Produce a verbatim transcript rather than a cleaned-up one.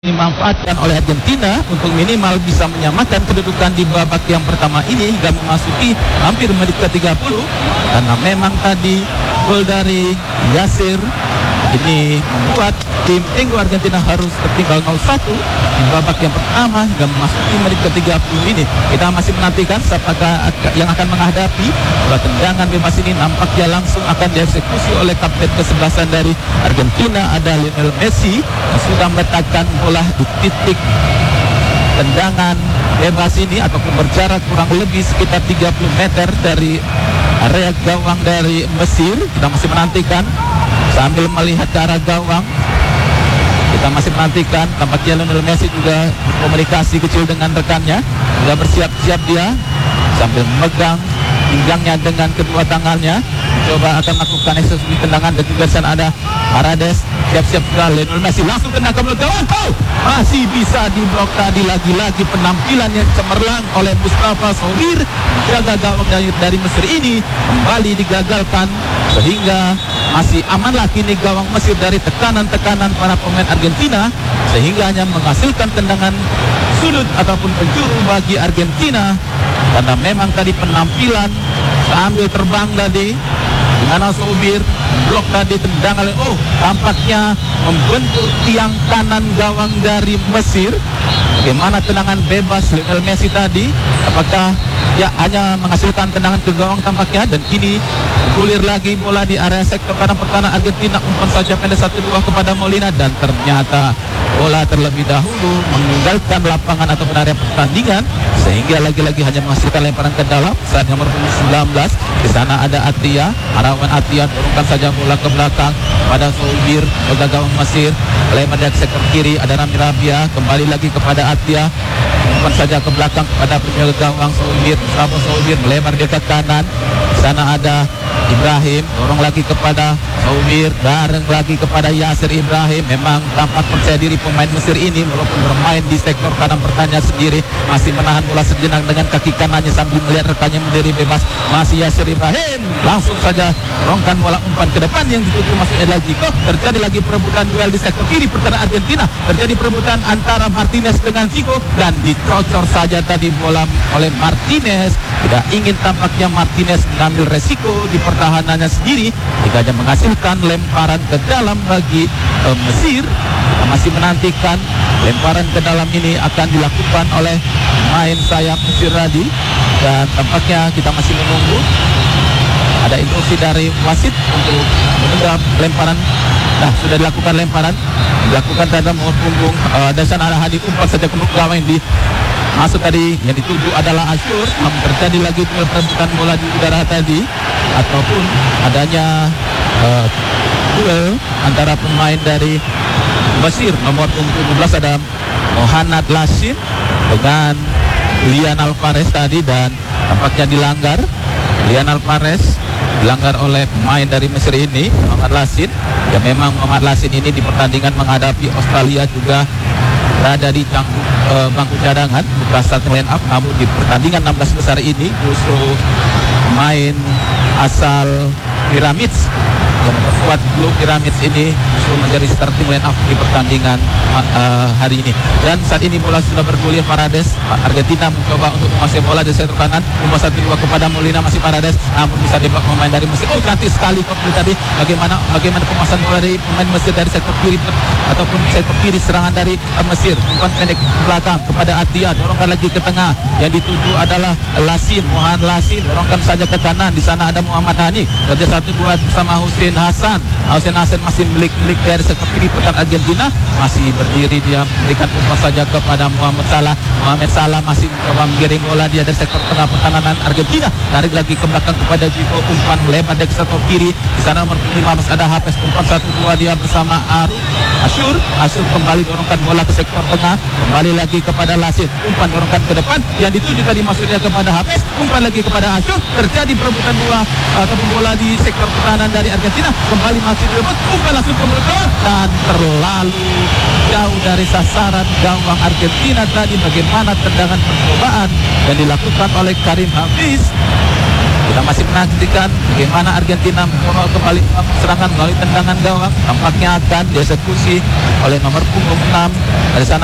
dimanfaatkan oleh Argentina untuk minimal bisa menyamakan kedudukan di babak yang pertama ini hingga memasuki hampir menit ke tiga puluh, karena memang tadi gol dari Yasir ini membuat tim Tenggo Argentina harus tertinggal nol satu di babak yang pertama hingga memasuki menit ke tiga puluh ini. Kita masih menantikan siapakah yang akan menghadapi bola tendangan bebas ini. Nampaknya langsung akan dieksekusi oleh kapten kesebelasan dari Argentina, ada Lionel Messi, yang sudah meletakkan bola di titik tendangan bebas ini ataupun berjarak kurang lebih sekitar tiga puluh meter dari area gawang dari Mesir. Kita masih menantikan sambil melihat ke arah gawang. Kita masih menantikan, tampaknya Lionel Messi juga komunikasi kecil dengan rekannya. Sudah bersiap-siap dia sambil memegang pinggangnya dengan kedua tangannya, coba akan melakukan eksekusi tendangan. Dan juga sana ada Paredes, siap-siap sudah Lionel Messi langsung kena ke belakang. Oh, masih bisa diblok tadi. Lagi-lagi penampilan yang cemerlang oleh Mustafa Soubir, jaga gawang dari, dari Mesir ini kembali digagalkan, sehingga masih amanlah kini gawang Mesir dari tekanan-tekanan para pemain Argentina, sehingga hanya menghasilkan tendangan sudut ataupun penjuru bagi Argentina. Karena memang tadi penampilan sambil terbang tadi dengan Soubir, blok tadi tendangan, oh tampaknya membentur tiang kanan gawang dari Mesir. Bagaimana tendangan bebas Lionel Messi tadi, apakah ya hanya menghasilkan tendangan ke gawang tampaknya. Dan kini gulir lagi bola di area sektor kanan pertahanan Argentina. Umpan saja pendek satu dua kepada Molina, dan ternyata bola terlebih dahulu meninggalkan lapangan ataupun area pertandingan, sehingga lagi-lagi hanya menghasilkan lemparan ke dalam. Saat nomor sembilan belas di sana ada Atia, Arawan Atia turunkan saja bola ke belakang pada Soubir, jaga gawang Mesir, lempar dari sektor kiri ada Rami Rabia, kembali lagi kepada Atia, umpan saja ke belakang kepada penjaga gawang Soubir, Mustafa Soubir melebar ke kanan. Di sana ada Ibrahim, dorong lagi kepada Soubir, bareng lagi kepada Yasir Ibrahim. Memang tampak percaya diri pemain Mesir ini, walaupun bermain di sektor kanan pertahanan sendiri, masih menahan bola sejenak dengan kaki kanannya sambil melihat rekannya berdiri bebas. Masih Yasir Ibrahim, langsung saja dorongkan bola umpan ke depan yang dituju masuk lagi. Kok terjadi lagi perebutan duel di sektor kiri pertahanan Argentina, terjadi perebutan antara Martinez dengan Zico, dan dicocor saja tadi bola oleh Martinez. Tidak ingin tampaknya Martinez mengambil resiko di pertahanannya sendiri, jika hanya menghasilkan lemparan ke dalam bagi uh, Mesir. Kita masih menantikan lemparan ke dalam ini akan dilakukan oleh main sayap Mesir tadi, dan tampaknya kita masih menunggu ada instruksi dari wasit untuk menunda lemparan. Nah, sudah dilakukan lemparan, dilakukan terhadap nomor punggung uh, dan sana ada Hadi, umpan saja ke gawang di masuk tadi, yang dituju adalah Asyur. Namun terjadi lagi perebutan bola di udara tadi, ataupun adanya uh, duel antara pemain dari Mesir. Nomor tujuh belas ada Mohanad Lashin dengan Lian Alvarez tadi, dan tampaknya dilanggar. Lian Alvarez dilanggar oleh pemain dari Mesir ini, Mohanad Lashin. Ya memang Mohanad Lashin ini di pertandingan menghadapi Australia juga berada di bangku, uh, bangku cadangan, bukan starting line up. Namun di pertandingan enam belas besar ini justru pemain asal Pyramids yang memperkuat Blue Pyramids ini justru menjadi starting line up di pertandingan uh, hari ini. Dan saat ini bola sudah bergulir. Paredes, Argentina mencoba untuk menguasai bola di sektor kanan, umpan satu dua kepada Molina, masih Paredes, namun bisa diblok pemain dari Mesir. Oh, cantik sekali komplit tadi. Bagaimana bagaimana penguasaan bola dari pemain Mesir dari sektor kiri ataupun sektor kiri serangan dari uh, Mesir. Umpan pendek ke belakang kepada Atia, dorongkan lagi ke tengah, yang dituju adalah Lashin, Mohan Lashin, dorongkan saja ke kanan. Di sana ada Muhammad Hani, kerja satu dua bersama Hussein Hasan. Hussein Hasan masih milik-milik dari sektor kiri pertahanan Argentina, masih berdiri dia, memberikan umpan saja kepada Muhammad Salah. Muhammad Salah masih mencoba menggiring bola dia dari sektor tengah pertahanan Argentina, tarik lagi ke belakang kepada Zico, umpan lebar dari sektor kiri. Di sana nomor lima belas ada Hafez, umpan satu dua dia bersama Aru Asyur. Asyur kembali dorongkan bola ke sektor tengah, kembali lagi kepada Lashin, umpan dorongkan ke depan, yang dituju tadi maksudnya kepada Hafez, umpan lagi kepada Asyur. Terjadi perebutan bola ataupun bola di sektor pertahanan dari Argentina, kembali masih direbut, umpan langsung ke belakang dan terlalu jauh dari sasaran gawang Argentina tadi. Bagaimana tendangan percobaan yang dilakukan oleh Karim Hafiz Kita masih menantikan bagaimana Argentina membawa kembali serangan melalui tendangan gawang. Tampaknya akan dieksekusi oleh nomor punggung enam. Dari sana